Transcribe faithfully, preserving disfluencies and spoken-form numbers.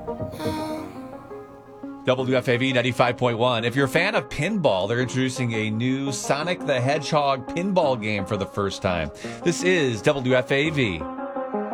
W F A V ninety-five point one. If you're a fan of pinball, they're introducing a new Sonic the Hedgehog pinball game for the first time. This is W F A V.